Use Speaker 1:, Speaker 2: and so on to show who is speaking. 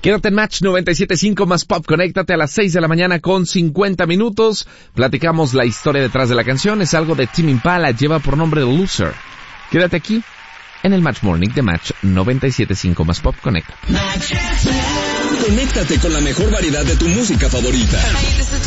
Speaker 1: Quédate en Match 97.5 más Pop. Conéctate a las 6 de la mañana con 50 minutos. Platicamos la historia detrás de la canción. Es algo de Tame Impala. Lleva por nombre Loser. Quédate aquí en el Match Morning de Match 97.5 más Pop. Conéctate.
Speaker 2: Conéctate con la mejor variedad de tu música favorita.